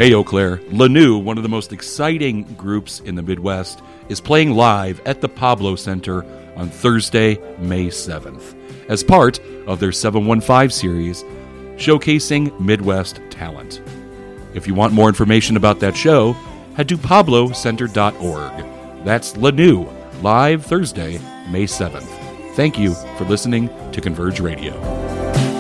Hey, Eau Claire. Lanou, one of the most exciting groups in the Midwest, is playing live at the Pablo Center on Thursday, May 7th, as part of their 715 series, showcasing Midwest talent. If you want more information about that show, head to pablocenter.org. That's Lanou, live Thursday, May 7th. Thank you for listening to Converge Radio.